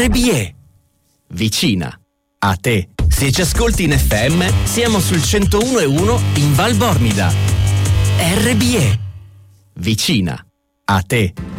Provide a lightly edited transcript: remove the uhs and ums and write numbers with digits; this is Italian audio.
RBE. Vicina a te. Se ci ascolti in FM, siamo sul 101.1 in Val Bormida. RBE. Vicina a te.